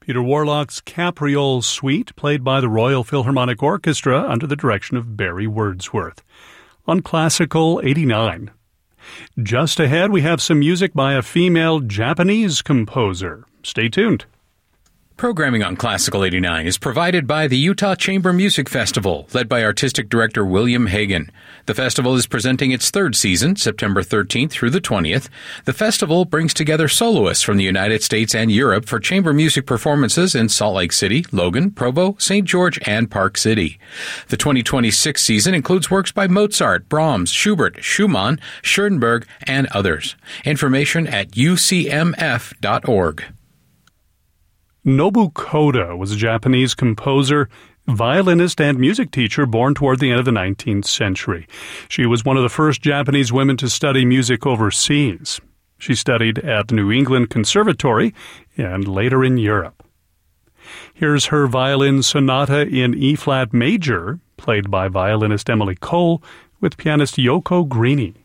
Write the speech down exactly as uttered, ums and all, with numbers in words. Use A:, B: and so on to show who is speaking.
A: Peter Warlock's Capriole Suite, played by the Royal Philharmonic Orchestra under the direction of Barry Wordsworth. On Classical eighty-nine. Just ahead, we have some music by a female Japanese composer. Stay tuned.
B: Programming on Classical eighty-nine is provided by the Utah Chamber Music Festival, led by Artistic Director William Hagan. The festival is presenting its third season, September thirteenth through the twentieth. The festival brings together soloists from the United States and Europe for chamber music performances in Salt Lake City, Logan, Provo, Saint George, and Park City. The twenty twenty-six season includes works by Mozart, Brahms, Schubert, Schumann, Schoenberg, and others. Information at u c m f dot org.
A: Nobu Koda was a Japanese composer, violinist, and music teacher born toward the end of the nineteenth century. She was one of the first Japanese women to study music overseas. She studied at the New England Conservatory and later in Europe. Here's her violin sonata in E-flat major, played by violinist Emily Cole with pianist Yoko Greeny.